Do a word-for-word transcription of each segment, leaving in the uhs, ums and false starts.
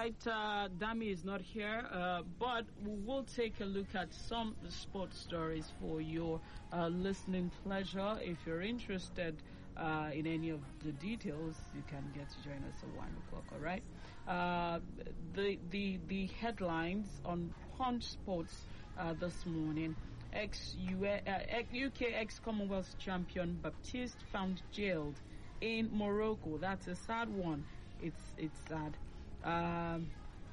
right, uh, Dami is not here, uh, but we will take a look at some sports stories for your uh, listening pleasure. If you're interested uh, in any of the details, you can get to join us at one o'clock. All right. Uh, the the the headlines on Punch Sports uh, this morning: ex U K ex Commonwealth champion Baptiste found jailed in Morocco. That's a sad one. It's it's sad. Um,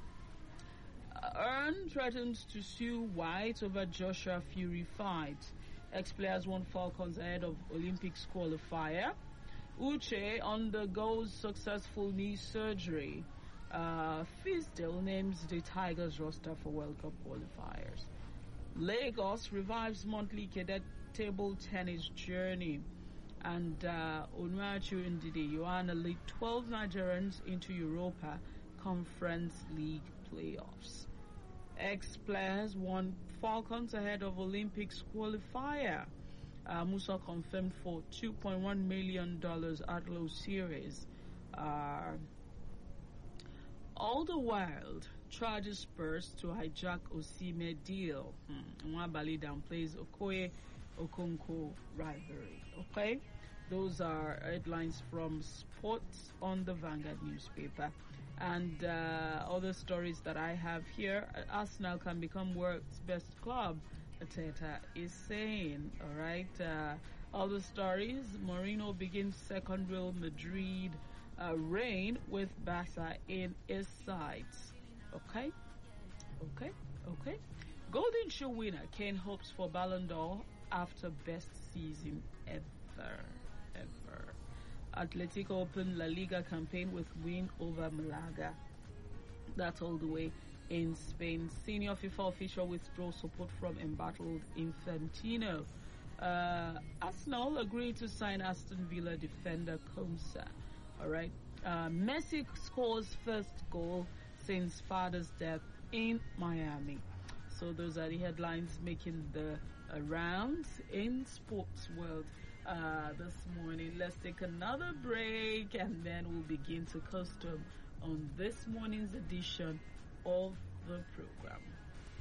Earn threatens to sue White over Joshua Fury fight. Ex-players won Falcons ahead of Olympics qualifier. Uche undergoes successful knee surgery. Uh, Fisdale names the Tigers roster for World Cup qualifiers. Lagos revives monthly cadet table tennis journey. And uh, Onuachu Ndidi Joanna lead twelve Nigerians into Europa Conference League playoffs. Ex-players won Falcons ahead of Olympics qualifier. Uh, Musa confirmed for two point one million dollars Atlo series. Uh, all the while, charges Spurs to hijack Osimhen deal. Hmm. Nwabali downplays Okoye Okonkwo rivalry. Okay, those are headlines from Sports on the Vanguard newspaper. And uh, other stories that I have here: Arsenal can become world's best club, Arteta is saying. All right, uh, other stories: Mourinho begins second Real Madrid uh, reign with Barca in his sights. Okay, okay, okay. Golden Shoe winner Kane hopes for Ballon d'Or after best season ever, ever. Atletico opened La Liga campaign with win over Malaga. That's all the way in Spain. Senior FIFA official withdraws support from embattled Infantino. Uh, Arsenal agreed to sign Aston Villa defender Konsa. All right. Uh, Messi scores first goal since father's death in Miami. So those are the headlines making the uh, rounds in sports world uh, this morning. Let's take another break and then we'll begin to custom on this morning's edition of the program.